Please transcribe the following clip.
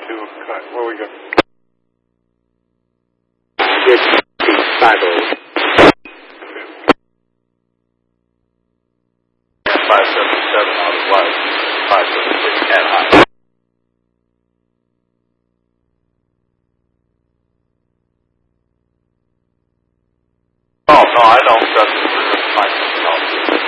do a cut. What we got? Good 50. 577 out of west. 576 at high. Oh, no, I don't. That's my